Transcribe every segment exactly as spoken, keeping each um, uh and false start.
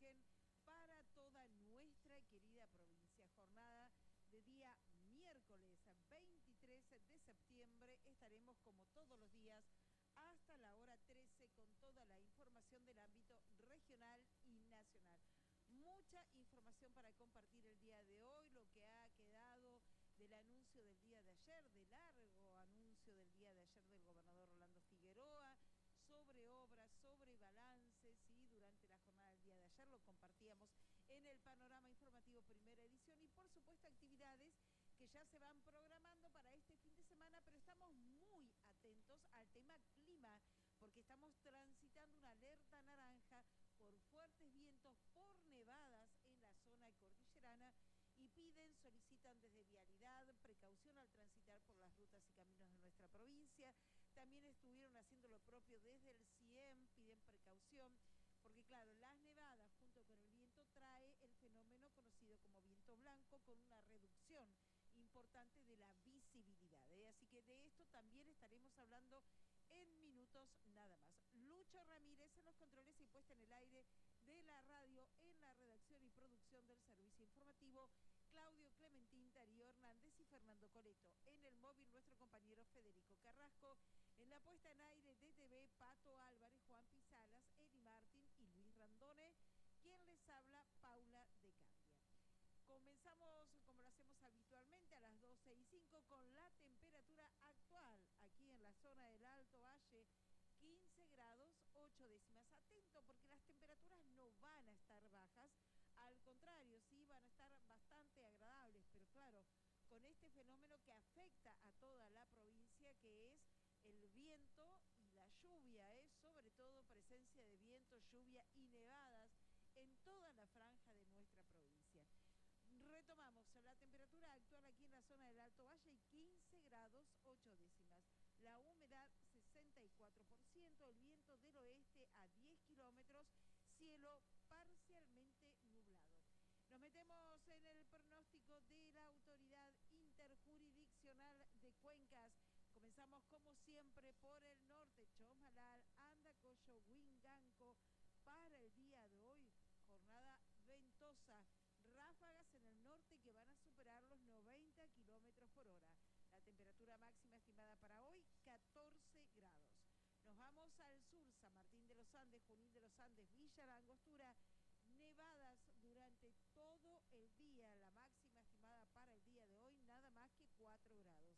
origen para toda nuestra querida provincia. Jornada de día miércoles veintitrés de septiembre. Estaremos como todos los días hasta la hora trece con toda la información del ámbito regional y nacional. Mucha información para compartir el día de hoy, lo que ha quedado del anuncio del día de ayer, de largo anuncio del día de ayer del gobernador Rolando Figueroa, sobre obras, sobre balances, y durante la jornada del día de ayer lo compartíamos en el panorama informativo primera edición, y por supuesto actividades que ya se van programando para este fin de semana, pero estamos muy atentos al tema clima, porque estamos transitando una alerta naranja por fuertes vientos, por nevadas en la zona cordillerana, y piden, solicitan desde Vialidad precaución al transitar por las rutas y caminos de nuestra provincia. También estuvieron haciendo lo propio desde el C I E M, piden precaución, porque claro, las nevadas junto con el viento trae el fenómeno conocido como viento blanco, con una reducción importante de la visibilidad, ¿eh? Así que de esto también estaremos hablando en minutos nada más. Lucho Ramírez en los controles y puesta en el aire de la radio, en la redacción y producción del servicio informativo, Claudio Clementín, Darío Hernández y Fernando Coleto. En el móvil, nuestro compañero Federico Carrasco. En la puesta en aire de T V, Pato Álvarez, Juan Pisalas, Eli Martín y Luis Randone. Quien les habla, Paula de Candia. Comenzamos, como lo hacemos habitualmente, a las doce y cinco con la temperatura actual aquí en la zona del Alto Valle, quince grados, ocho décimas. Atento, porque las temperaturas no van a estar bajas, al contrario, sí van a estar bastante agradables, pero claro, con este fenómeno que afecta a toda la provincia, que es el viento y la lluvia, ¿eh? Sobre todo presencia de viento, lluvia y nevadas en toda la franja de nuestra provincia. Retomamos, la temperatura actual aquí en la zona del Alto Valle, quince grados, ocho décimas. La humedad, sesenta y cuatro por ciento, el viento del oeste a diez kilómetros, cielo parcialmente nublado. Nos metemos en el pronóstico de la Autoridad Interjurisdiccional de Cuencas. Comenzamos como siempre por el norte, Chomalal, Andacollo, Huinganco. Para el día de hoy, jornada ventosa. Ráfagas en el norte que van a superar los noventa kilómetros por hora. La temperatura máxima estimada para hoy, catorce grados. Nos vamos al sur, San Martín de los Andes, Junín de los Andes, Villa La Angostura. Nevadas durante todo el día. La máxima estimada para el día de hoy, nada más que cuatro grados.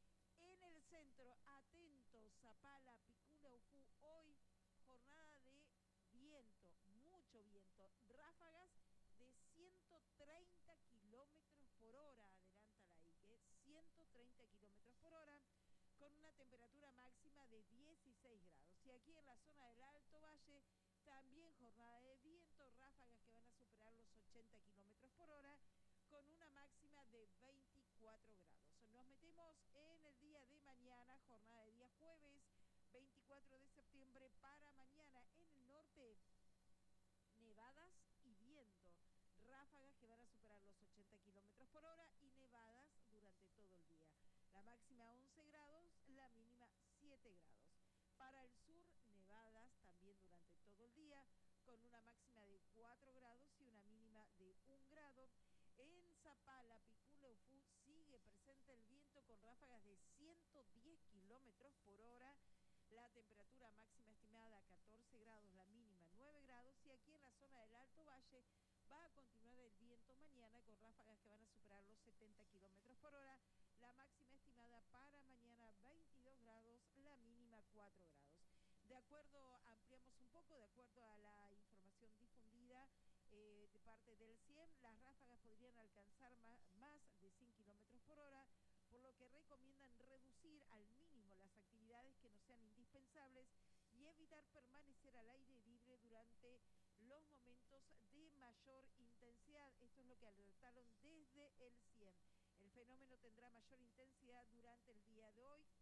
En el centro, atentos, Zapala, Picula, Ufú. Hoy, jornada de viento, mucho viento. Ráfagas de ciento treinta kilómetros por hora, adelanta la I C E, ciento treinta kilómetros por hora, con una temperatura máxima de dieciséis grados. Y aquí en la zona del Alto Valle, también jornada de viento, ráfagas que van a superar los ochenta kilómetros por hora, con una máxima de veinticuatro grados. Nos metemos en el día de mañana, jornada de día jueves, veinticuatro de septiembre. Para mañana en el norte, nevadas y viento, ráfagas que van a superar los ochenta kilómetros por hora y nevadas durante todo el día. La máxima once grados, la mínima siete grados. Para el sur, nevadas también durante todo el día, con una máxima de cuatro grados y una mínima de un grado. En Zapala, Picula, Ufú, sigue presente el viento con ráfagas de ciento diez kilómetros por hora. La temperatura máxima estimada catorce grados, la mínima nueve grados. Y aquí en la zona del Alto Valle va a continuar el viento mañana con ráfagas que van a superar los setenta kilómetros por hora. La máxima estimada para mañana veintidós grados, la mínima cuatro grados. De acuerdo, ampliamos un poco, de acuerdo a la información difundida eh, de parte del C I E M, las ráfagas podrían alcanzar más, más de cien kilómetros por hora, por lo que recomiendan reducir al mínimo las actividades que no sean indispensables y evitar permanecer al aire libre durante los momentos de mayor intensidad. Esto es lo que alertaron desde el C I E M. El fenómeno tendrá mayor intensidad durante el día de hoy,